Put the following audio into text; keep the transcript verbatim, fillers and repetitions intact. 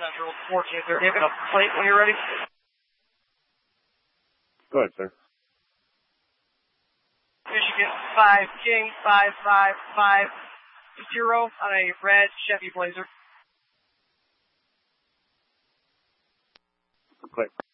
Central, fourteen thirty. Give it a plate when you're ready. Go ahead, sir. Michigan five King five five five zero on a red Chevy Blazer. Click.